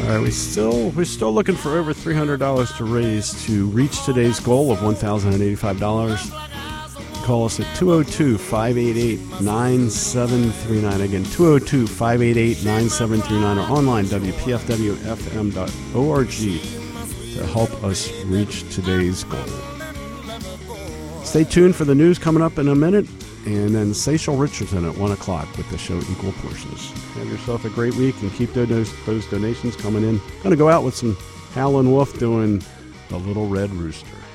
right, we're still looking for over $300 to raise to reach today's goal of $1,085. Call us at 202-588-9739. Again, 202-588-9739 or online, WPFWFM.org, to help us reach today's goal. Stay tuned for the news coming up in a minute, and then Seychelle Richardson at 1 o'clock with the show Equal Portions. Have yourself a great week and keep those donations coming in. Going to go out with some Howlin' Wolf doing The Little Red Rooster.